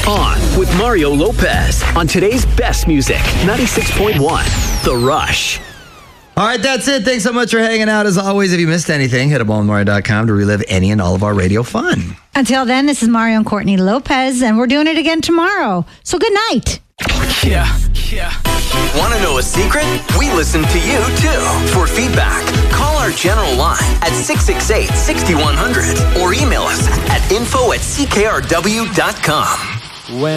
On with Mario Lopez on today's best music, 96.1 The Rush. All right, that's it. Thanks so much for hanging out. As always, if you missed anything, hit up onmario.com to relive any and all of our radio fun. Until then, this is Mario and Courtney Lopez, and we're doing it again tomorrow. So good night. Yeah. Want to know a secret? We listen to you, too. For feedback, call our general line at 668-6100 or email us at info@ckrw.com.